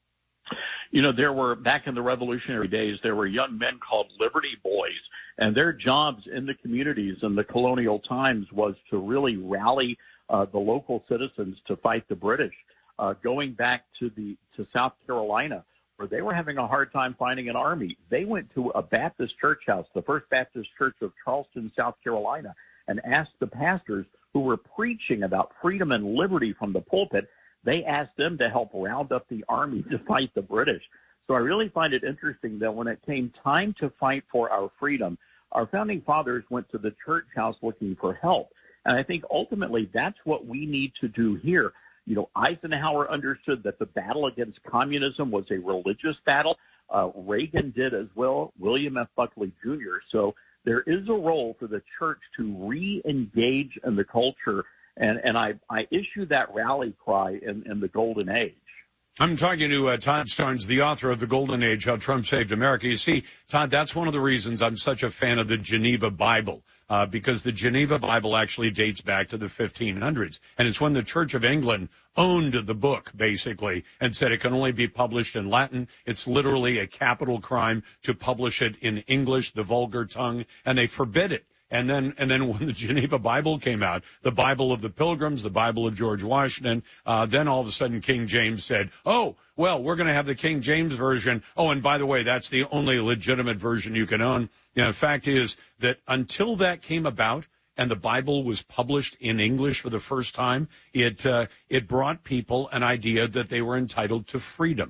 You know, there were, back in the revolutionary days, there were young men called Liberty Boys, and their jobs in the communities in the colonial times was to really rally the local citizens to fight the British. Going back to South Carolina, where they were having a hard time finding an army, they went to a Baptist church house, the First Baptist Church of Charleston, South Carolina, and asked the pastors who were preaching about freedom and liberty from the pulpit. They asked them to help round up the army to fight the British. So I really find it interesting that when it came time to fight for our freedom, our founding fathers went to the church house looking for help. And I think ultimately that's what we need to do here. You know, Eisenhower understood that the battle against communism was a religious battle. Reagan did as well, William F. Buckley Jr. So there is a role for the church to re-engage in the culture. And I issue that rally cry in the Golden Age. I'm talking to Todd Starnes, the author of The Golden Age, How Trump Saved America. You see, Todd, that's one of the reasons I'm such a fan of the Geneva Bible, because the Geneva Bible actually dates back to the 1500s. And it's when the Church of England owned the book, basically, and said it can only be published in Latin. It's literally a capital crime to publish it in English, the vulgar tongue, and they forbid it. And then when the Geneva Bible came out, the Bible of the Pilgrims, the Bible of George Washington, then all of a sudden King James said, oh, well, we're going to have the King James version. Oh, and by the way, that's the only legitimate version you can own. You know, the fact is that until that came about and the Bible was published in English for the first time, it brought people an idea that they were entitled to freedom.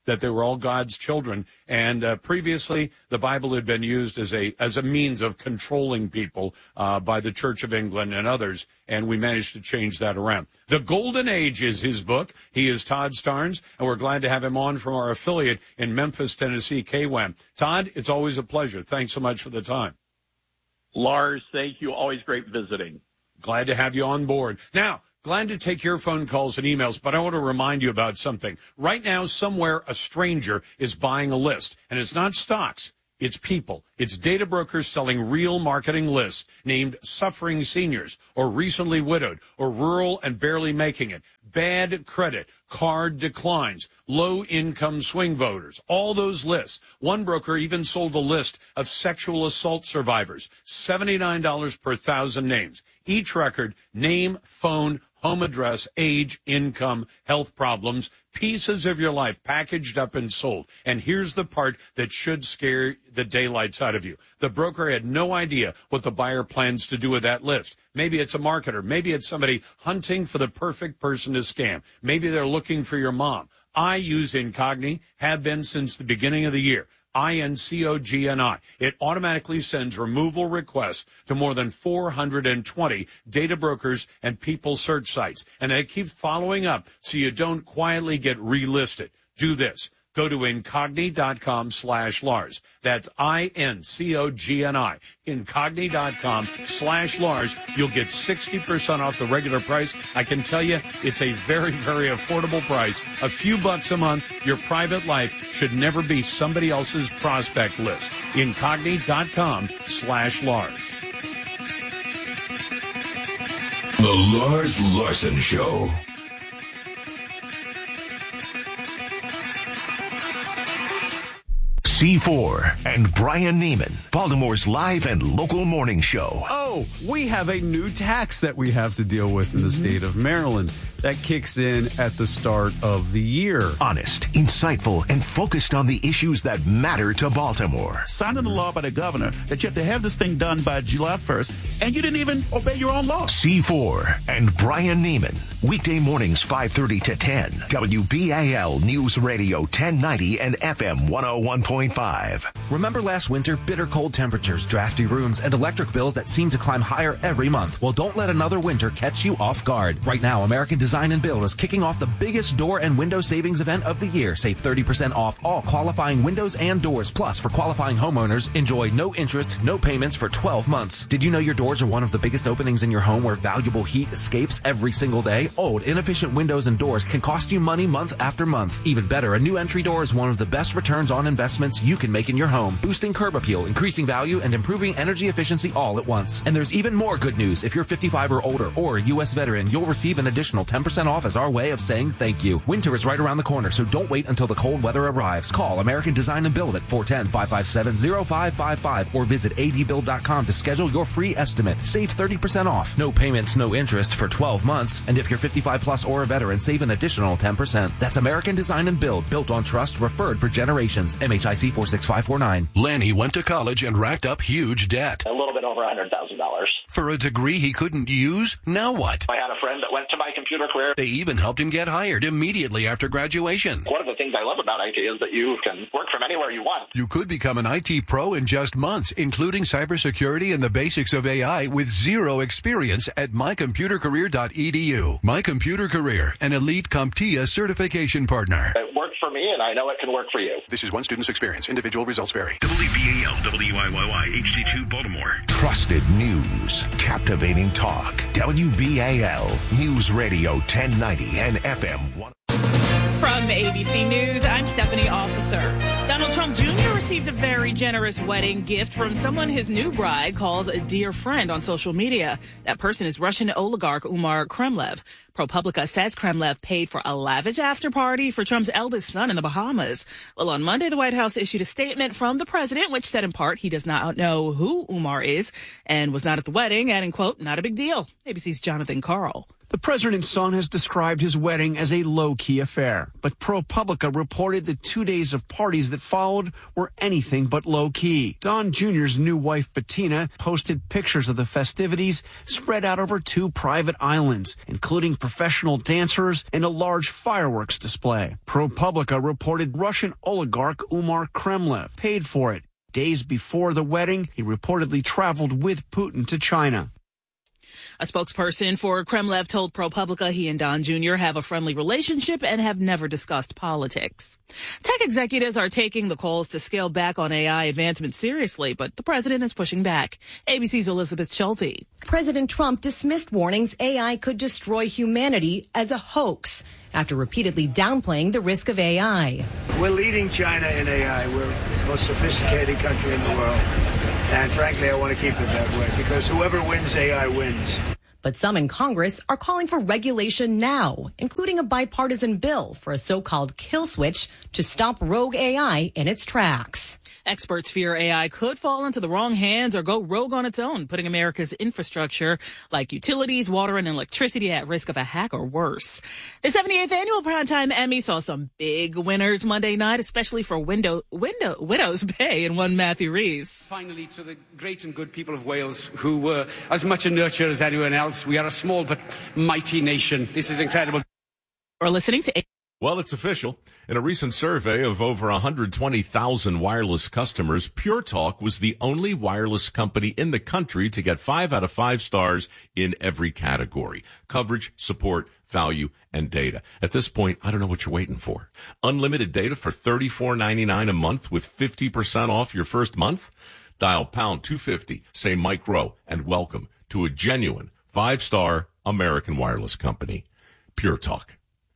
that they were all God's children. And previously, the Bible had been used as a means of controlling people by the Church of England and others, and we managed to change that around. The Golden Age is his book. He is Todd Starnes, and we're glad to have him on from our affiliate in Memphis, Tennessee, KWAM. Todd, it's always a pleasure. Thanks so much for the time. Lars, thank you. Always great visiting. Glad to have you on board. Now, glad to take your phone calls and emails, but I want to remind you about something. Right now, somewhere, a stranger is buying a list, and it's not stocks. It's people. It's data brokers selling real marketing lists named suffering seniors or recently widowed or rural and barely making it, bad credit, card declines, low-income swing voters, all those lists. One broker even sold a list of sexual assault survivors, $79 per 1,000 names. Each record, name, phone, home address, age, income, health problems, pieces of your life packaged up and sold. And here's the part that should scare the daylights out of you. The broker had no idea what the buyer plans to do with that list. Maybe it's a marketer. Maybe it's somebody hunting for the perfect person to scam. Maybe they're looking for your mom. I use Incogni, have been since the beginning of the year. INCOGNI. It automatically sends removal requests to more than 420 data brokers and people search sites. And they keep following up so you don't quietly get relisted. Do this. Go to Incogni.com/Lars. That's INCOGNI. Incogni.com/Lars. You'll get 60% off the regular price. I can tell you it's a very, very affordable price. A few bucks a month. Your private life should never be somebody else's prospect list. Incogni.com/Lars. The Lars Larson Show. C4 and Brian Neiman, Baltimore's live and local morning show. Oh, we have a new tax that we have to deal with in the state of Maryland that kicks in at the start of the year. Honest, insightful, and focused on the issues that matter to Baltimore. Signed into law by the governor that you have to have this thing done by July 1st, and you didn't even obey your own law. C4 and Brian Neiman, weekday mornings 5:30 to 10. WBAL News Radio 1090 and FM 101.5. Remember last winter, bitter cold temperatures, drafty rooms, and electric bills that seem to climb higher every month? Well, don't let another winter catch you off guard. Right now, American Design and Build is kicking off the biggest door and window savings event of the year. Save 30% off all qualifying windows and doors. Plus, for qualifying homeowners, enjoy no interest, no payments for 12 months. Did you know your doors are one of the biggest openings in your home where valuable heat escapes every single day? Old, inefficient windows and doors can cost you money month after month. Even better, a new entry door is one of the best returns on investments you can make in your home, boosting curb appeal, increasing value, and improving energy efficiency all at once. And there's even more good news. If you're 55 or older or a U.S. veteran, you'll receive an additional 10% off as our way of saying thank you. Winter is right around the corner, so don't wait until the cold weather arrives. Call American Design and Build at 410-557-0555 or visit adbuild.com to schedule your free estimate. Save 30% off. No payments, no interest for 12 months. And if you're 55 plus or a veteran, save an additional 10%. That's American Design and Build, built on trust, referred for generations. MHIC 46549. Lanny went to college and racked up huge debt. A little bit over $100,000. For a degree he couldn't use? Now what? I had a friend that went to My Computer Career. They even helped him get hired immediately after graduation. One of the things I love about IT is that you can work from anywhere you want. You could become an IT pro in just months, including cybersecurity and the basics of AI with zero experience at mycomputercareer.edu. My Computer Career, an elite CompTIA certification partner. It worked for me, and I know it can work for you. This is one student's experience. Individual results vary. WBAL, WIYY, HD2 Baltimore. Trusted news, captivating talk. WBAL News Radio 1090 and FM 1. From ABC News, I'm Stephanie Officer. Donald Trump Jr. received a very generous wedding gift from someone his new bride calls a dear friend on social media. That person is Russian oligarch Umar Kremlev. ProPublica says Kremlev paid for a lavish after party for Trump's eldest son in the Bahamas. Well, on Monday, the White House issued a statement from the president, which said in part he does not know who Umar is and was not at the wedding, adding, quote, not a big deal. ABC's Jonathan Carl. The president's son has described his wedding as a low-key affair, but ProPublica reported the 2 days of parties that followed were anything but low-key. Don Jr.'s new wife, Bettina, posted pictures of the festivities spread out over 2 private islands, including professional dancers and a large fireworks display. ProPublica reported Russian oligarch Umar Kremlev paid for it. Days before the wedding, he reportedly traveled with Putin to China. A spokesperson for Kremlev told ProPublica he and Don Jr. have a friendly relationship and have never discussed politics. Tech executives are taking the calls to scale back on AI advancement seriously, but the president is pushing back. ABC's Elizabeth Schulte. President Trump dismissed warnings AI could destroy humanity as a hoax after repeatedly downplaying the risk of AI. We're leading China in AI. We're the most sophisticated country in the world. And frankly, I want to keep it that way because whoever wins AI wins. But some in Congress are calling for regulation now, including a bipartisan bill for a so-called kill switch to stop rogue AI in its tracks. Experts fear AI could fall into the wrong hands or go rogue on its own, putting America's infrastructure like utilities, water, and electricity at risk of a hack or worse. The 78th Annual Primetime Emmy saw some big winners Monday night, especially for Widow's Bay and one Matthew Rees. Finally, to the great and good people of Wales, who were as much a nurture as anyone else. We are a small but mighty nation. This is incredible. We're listening to... Well, it's official. In a recent survey of over 120,000 wireless customers, Pure Talk was the only wireless company in the country to get 5 out of 5 stars in every category: coverage, support, value, and data. At this point, I don't know what you're waiting for. Unlimited data for $34.99 a month with 50% off your first month? Dial pound 250, say Mike Rowe, and welcome to a genuine 5-star American wireless company, Pure Talk.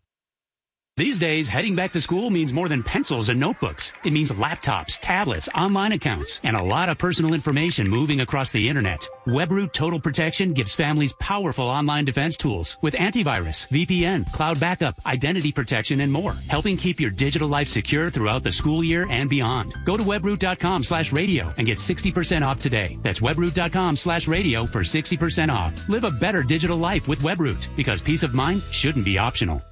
These days, heading back to school means more than pencils and notebooks. It means laptops, tablets, online accounts, and a lot of personal information moving across the internet. WebRoot Total Protection gives families powerful online defense tools with antivirus, VPN, cloud backup, identity protection, and more, helping keep your digital life secure throughout the school year and beyond. Go to webroot.com/radio and get 60% off today. That's webroot.com/radio for 60% off. Live a better digital life with WebRoot, because peace of mind shouldn't be optional.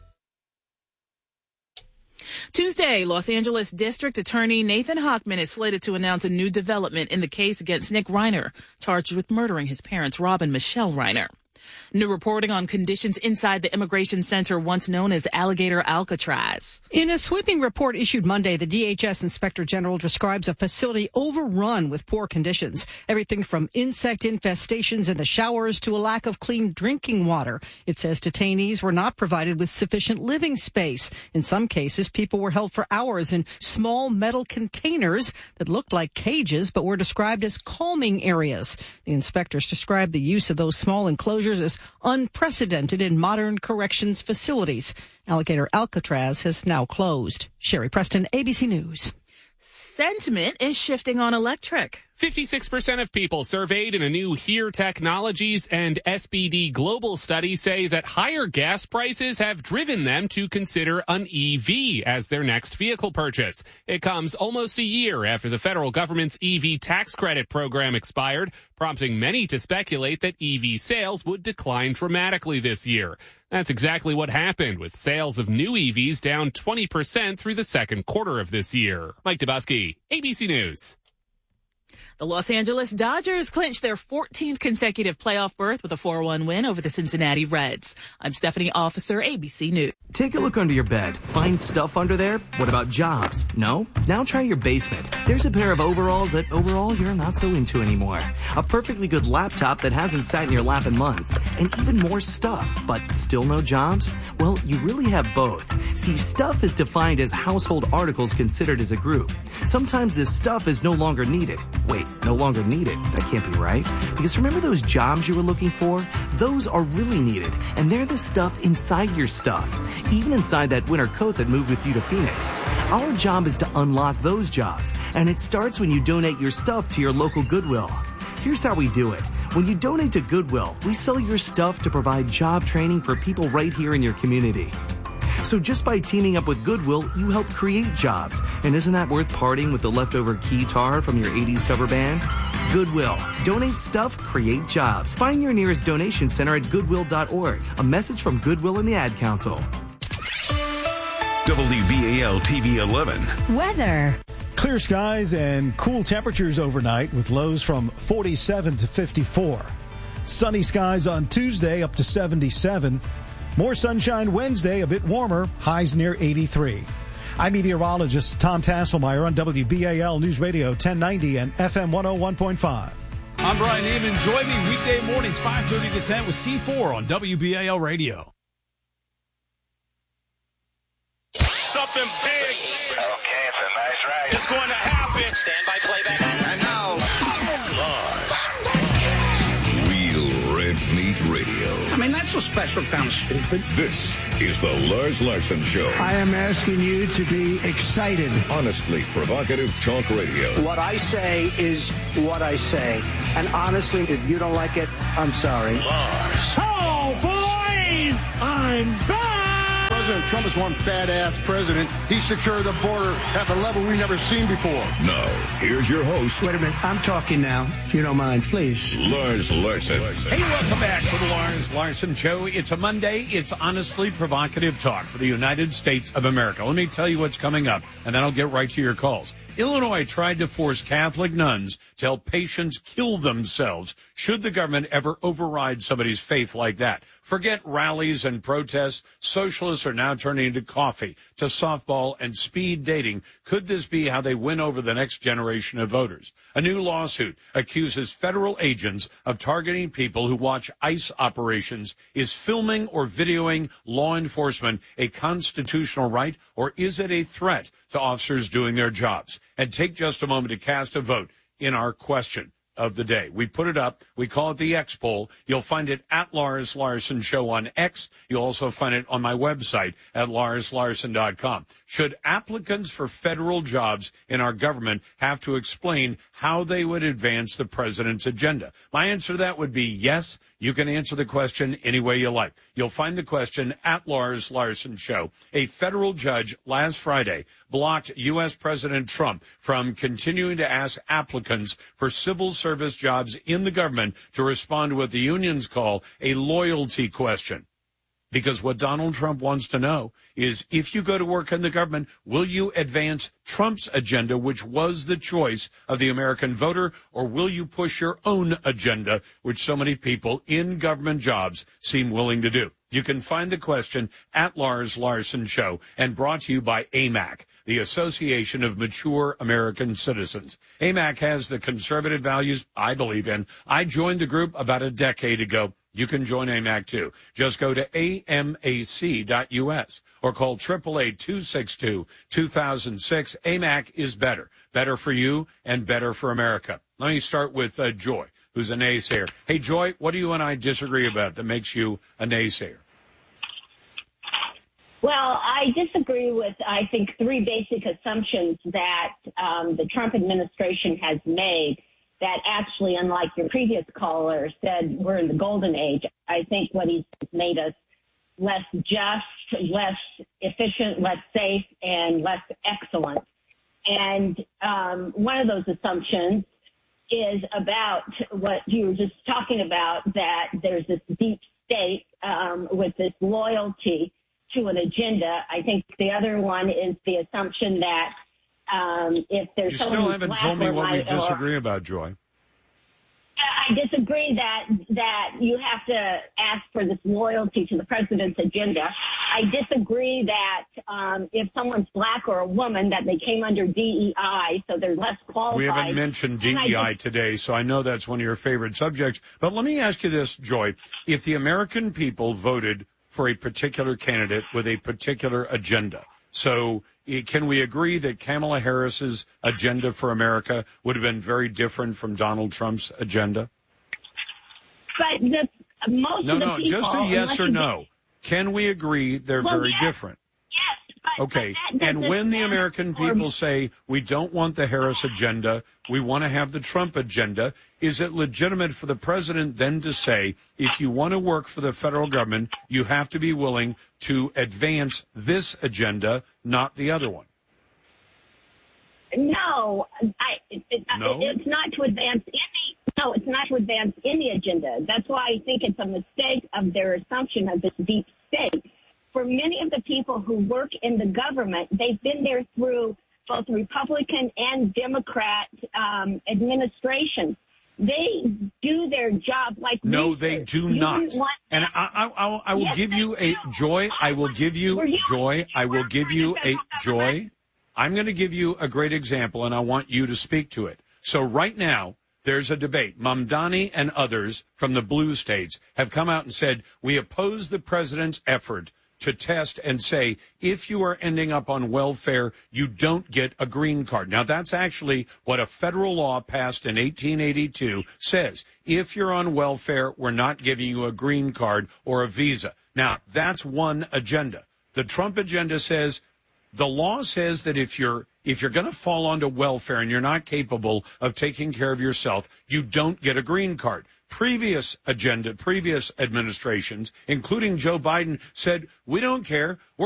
Tuesday, Los Angeles District Attorney Nathan Hochman is slated to announce a new development in the case against Nick Reiner, charged with murdering his parents, Rob and Michelle Reiner. New reporting on conditions inside the immigration center once known as Alligator Alcatraz. In a sweeping report issued Monday, the DHS Inspector General describes a facility overrun with poor conditions. Everything from insect infestations in the showers to a lack of clean drinking water. It says detainees were not provided with sufficient living space. In some cases, people were held for hours in small metal containers that looked like cages but were described as calming areas. The inspectors described the use of those small enclosures as unprecedented in modern corrections facilities. Alligator Alcatraz has now closed. Sherry Preston, ABC News. Sentiment is shifting on electric. 56% of people surveyed in a new HERE Technologies and SBD Global study say that higher gas prices have driven them to consider an EV as their next vehicle purchase. It comes almost a year after the federal government's EV tax credit program expired, prompting many to speculate that EV sales would decline dramatically this year. That's exactly what happened, with sales of new EVs down 20% through the second quarter of this year. Mike Dubusky, ABC News. The Los Angeles Dodgers clinched their 14th consecutive playoff berth with a 4-1 win over the Cincinnati Reds. I'm Stephanie Officer, ABC News. Take a look under your bed. Find stuff under there? What about jobs? No? Now try your basement. There's a pair of overalls that overall you're not so into anymore. A perfectly good laptop that hasn't sat in your lap in months. And even more stuff, but still no jobs? Well, you really have both. See, stuff is defined as household articles considered as a group. Sometimes this stuff is no longer needed. Wait, no longer needed? That can't be right. Because remember those jobs you were looking for? Those are really needed. And they're the stuff inside your stuff. Even inside that winter coat that moved with you to Phoenix. Our job is to unlock those jobs. And it starts when you donate your stuff to your local Goodwill. Here's how we do it. When you donate to Goodwill, we sell your stuff to provide job training for people right here in your community. So just by teaming up with Goodwill, you help create jobs. And isn't that worth parting with the leftover keytar from your 80s cover band? Goodwill. Donate stuff, create jobs. Find your nearest donation center at goodwill.org. A message from Goodwill and the Ad Council. WBAL TV 11. Weather. Clear skies and cool temperatures overnight with lows from 47 to 54. Sunny skies on Tuesday up to 77. More sunshine Wednesday, a bit warmer, highs near 83. I'm meteorologist Tom Tasselmeyer on WBAL News Radio 1090 and FM 101.5. I'm Brian Neiman. Join me weekday mornings 5:30 to 10 with C4 on WBAL Radio. Something big. Okay, it's a nice ride. It's going to happen. Stand by playback. And now, Lars. Real Red Meat Radio. I mean, that's a special kind of stupid. This is the Lars Larson Show. I am asking you to be excited. Honestly provocative talk radio. What I say is what I say. And honestly, if you don't like it, I'm sorry. Lars. Oh, boys! I'm back! President Trump is one badass president. He secured the border at a level we've never seen before. Now, here's your host. Wait a minute. I'm talking now, if you don't mind, please. Lars Larson. Hey, welcome back to the Lars Larson Show. It's a Monday. It's honestly provocative talk for the United States of America. Let me tell you what's coming up, and then I'll get right to your calls. Illinois tried to force Catholic nuns to help patients kill themselves. Should the government ever override somebody's faith like that? Forget rallies and protests. Socialists are now turning into coffee, to softball and speed dating. Could this be how they win over the next generation of voters? A new lawsuit accuses federal agents of targeting people who watch ICE operations. Is filming or videoing law enforcement a constitutional right, or is it a threat to officers doing their jobs? And take just a moment to cast a vote in our question of the day. We put it up. We call it the X poll. You'll find it at Lars Larson Show on X. You'll also find it on my website at larslarson.com. Should applicants for federal jobs in our government have to explain how they would advance the president's agenda? My answer to that would be yes. You can answer the question any way you like. You'll find the question at Lars Larson Show. A federal judge last Friday blocked U.S. President Trump from continuing to ask applicants for civil service jobs in the government to respond to what the unions call a loyalty question. Because what Donald Trump wants to know is, if you go to work in the government, will you advance Trump's agenda, which was the choice of the American voter, or will you push your own agenda, which so many people in government jobs seem willing to do? You can find the question at Lars Larson Show, and brought to you by AMAC, the Association of Mature American Citizens. AMAC has the conservative values I believe in. I joined the group about a decade ago. You can join AMAC too. Just go to amac.us or call 888-262-2006. AMAC is better. Better for you and better for America. Let me start with Joy, who's a naysayer. Hey, Joy, what do you and I disagree about that makes you a naysayer? Well, I disagree with, I think, three basic assumptions that the Trump administration has made that actually, unlike your previous caller said, we're in the golden age. I think what he's made us less just, less efficient, less safe, and less excellent. And one of those assumptions is about what you were just talking about, that there's this deep state with this loyalty to an agenda. I think the other one is the assumption that if there's you someone still haven't told me what we disagree about, Joy. I disagree that you have to ask for this loyalty to the president's agenda. I disagree that if someone's black or a woman, that they came under DEI, so they're less qualified. We haven't mentioned DEI today, so I know that's one of your favorite subjects. But let me ask you this, Joy. If the American people voted for a particular candidate with a particular agenda, so can we agree that Kamala Harris's agenda for America would have been very different from Donald Trump's agenda? But most of the people... Just a yes or no. Can we agree they're very different? Yes. Okay. And when the American people say we don't want the Harris agenda, we want to have the Trump agenda, is it legitimate for the president then to say, if you want to work for the federal government, you have to be willing to advance this agenda, not the other one? No. It's not to advance any. No, it's not to advance any agenda. That's why I think it's a mistake of their assumption of this deep state. For many of the people who work in the government, they've been there through both Republican and Democrat administrations. They do their job like no, research. they do You not. didn't want- And I will Yes, give you they a do. joy. I will give you joy. I will give you a joy. I'm going to give you a great example, and I want you to speak to it. So right now, there's a debate. Mamdani and others from the blue states have come out and said, we oppose the president's effort to test and say, if you are ending up on welfare, you don't get a green card. Now, that's actually what a federal law passed in 1882 says. If you're on welfare, we're not giving you a green card or a visa. Now, that's one agenda. The Trump agenda says, the law says that if you're going to fall onto welfare and you're not capable of taking care of yourself, you don't get a green card. Previous administrations, including Joe Biden, said, we don't care. We're